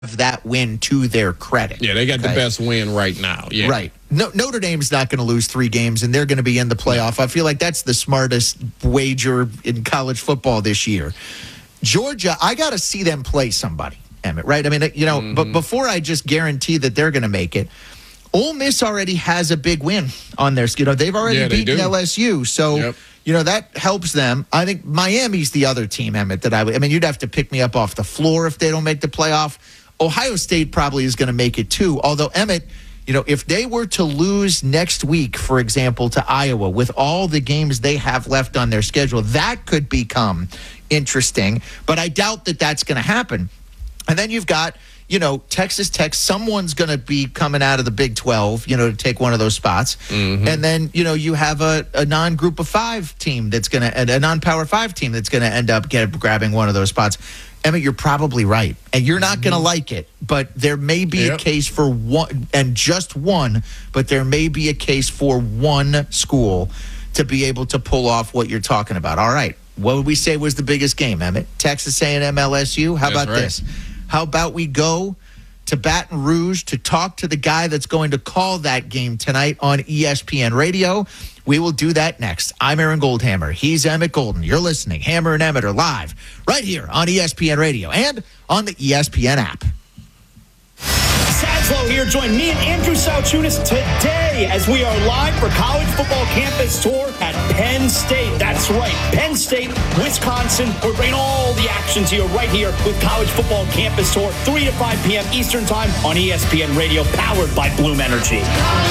that win to their credit. Yeah, they got the best win right now. Yeah. Right. Notre Dame's not going to lose 3 games, and they're going to be in the playoff. I feel like that's the smartest wager in college football this year. Georgia, I got to see them play somebody, Emmett, right? I mean, but before I just guarantee that they're going to make it, Ole Miss already has a big win on their schedule. They've already beaten LSU, so that helps them. I think Miami's the other team, Emmett, that you'd have to pick me up off the floor if they don't make the playoff. Ohio State probably is going to make it too. Although, Emmett, if they were to lose next week, for example, to Iowa, with all the games they have left on their schedule, that could become interesting. But I doubt that that's going to happen. And then you've got, Texas Tech. Someone's going to be coming out of the Big 12, to take one of those spots. Mm-hmm. And then, you have a non-Group of 5 team that's going to, a non-Power 5 team that's going to end up grabbing one of those spots. Emmett, you're probably right. And you're not going to like it, but there may be a case for one, and just one, but there may be a case for one school to be able to pull off what you're talking about. All right. What would we say was the biggest game, Emmett? Texas A&M, LSU? How about this? How about we go to Baton Rouge to talk to the guy that's going to call that game tonight on ESPN Radio? We will do that next. I'm Aaron Goldhammer. He's Emmett Golden. You're listening. Hammer and Emmett are live right here on ESPN Radio and on the ESPN app. Sadslow here. Join me and Andrew Salchunas today as we are live for College Football Campus Tour at Penn State. That's right, Penn State, Wisconsin. We're bringing all the action to you right here with College Football Campus Tour, 3 to 5 p.m. Eastern Time on ESPN Radio, powered by Bloom Energy.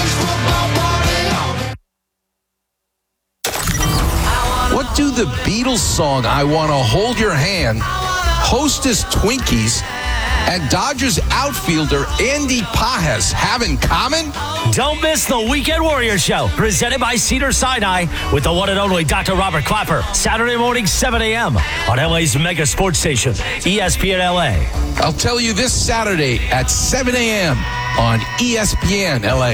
What do the Beatles song I Want to Hold Your Hand, Hostess Twinkies, and Dodgers outfielder Andy Pajes have in common? Don't miss the Weekend Warrior Show, presented by Cedars-Sinai with the one and only Dr. Robert Clapper. Saturday morning, 7 a.m. on LA's mega sports station, ESPN LA. I'll tell you this Saturday at 7 a.m. on ESPN LA.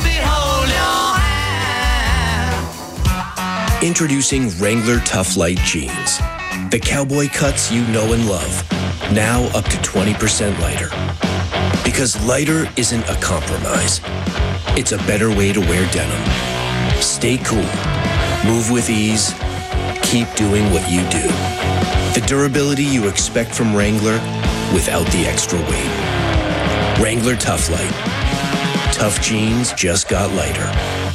Introducing Wrangler Tough Light Jeans. The cowboy cuts you know and love. Now up to 20% lighter. Because lighter isn't a compromise. It's a better way to wear denim. Stay cool. Move with ease. Keep doing what you do. The durability you expect from Wrangler without the extra weight. Wrangler Tough Light. Tough jeans just got lighter.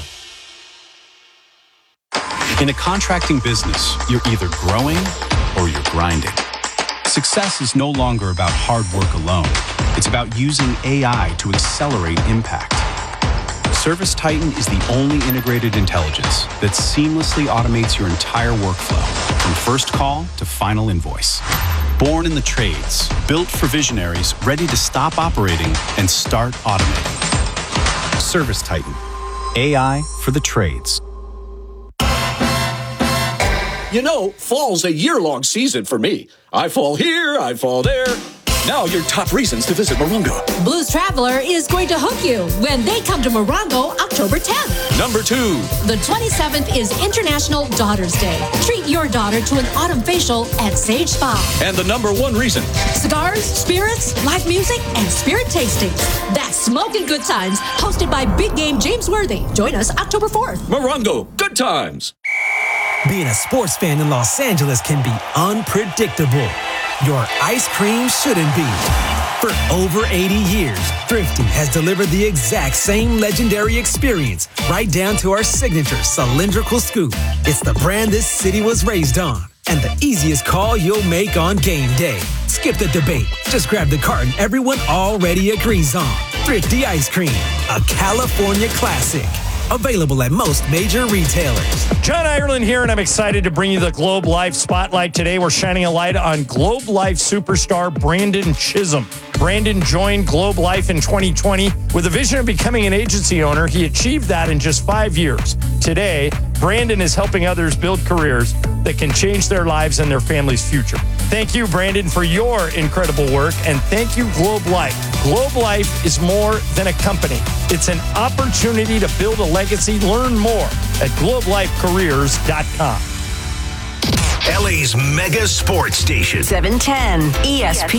In a contracting business, you're either growing or you're grinding. Success is no longer about hard work alone. It's about using AI to accelerate impact. ServiceTitan is the only integrated intelligence that seamlessly automates your entire workflow, from first call to final invoice. Born in the trades, built for visionaries ready to stop operating and start automating. ServiceTitan, AI for the trades. Fall's a year-long season for me. I fall here, I fall there. Now your top reasons to visit Morongo. Blues Traveler is going to hook you when they come to Morongo October 10th. Number 2. The 27th is International Daughters Day. Treat your daughter to an autumn facial at Sage Spa. And the number 1 reason. Cigars, spirits, live music, and spirit tastings. That's Smoking Good Times, hosted by Big Game James Worthy. Join us October 4th. Morongo, good times. Being a sports fan in Los Angeles can be unpredictable. Your ice cream shouldn't be. For over 80 years, Thrifty has delivered the exact same legendary experience, right down to our signature cylindrical scoop. It's the brand this city was raised on, and the easiest call you'll make on game day. Skip the debate. Just grab the carton everyone already agrees on. Thrifty Ice Cream, a California classic. Available at most major retailers. John Ireland here, and I'm excited to bring you the Globe Life Spotlight. Today, we're shining a light on Globe Life superstar Brandon Chisholm. Brandon joined Globe Life in 2020 with a vision of becoming an agency owner. He achieved that in just 5 years. Today, Brandon is helping others build careers that can change their lives and their family's future. Thank you, Brandon, for your incredible work, and thank you, Globe Life. Globe Life is more than a company. It's an opportunity to build a legacy. Learn more at globelifecareers.com. LA's mega sports station. 710 ESPN.